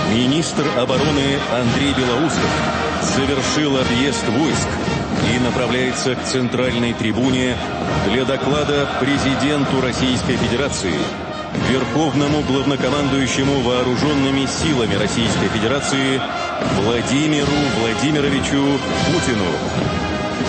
Министр обороны Андрей Белоусов завершил объезд войск и направляется к центральной трибуне для доклада президенту Российской Федерации, Верховному главнокомандующему вооруженными силами Российской Федерации Владимиру Владимировичу Путину.